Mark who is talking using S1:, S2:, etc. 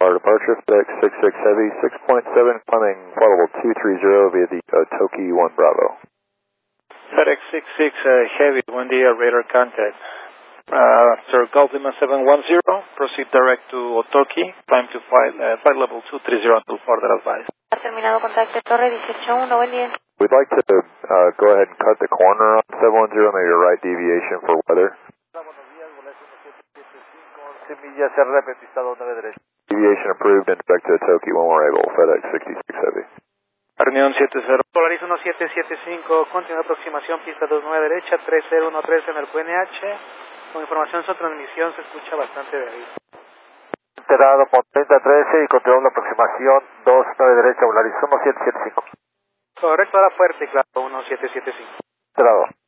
S1: Our departure, FedEx 66 Heavy, 6.7, climbing flight level 230 via the Otoki 1 Bravo.
S2: FedEx 66 Heavy, 1 day radar contact. Sir, Gulf Lima 710, proceed direct to Otoki, climb to flight level 230 until further advice.
S3: Ha terminado contacto Torre 18-1, buen día.
S1: We'd like to go ahead and cut the corner on 710, maybe a right deviation for weather. Deviation approved and direct to Otoki when we're able, FedEx 66 Heavy.
S2: Reunión 70. Polaris 1775, continua aproximación, pista 29 derecha, 3013 en el QNH. Con información su transmisión se escucha bastante débil.
S4: Enterado por 3013 y continuamos la aproximación 29 derecha, Polaris 1775.
S2: Correcto, ahora fuerte, claro, 1775.
S4: Enterado.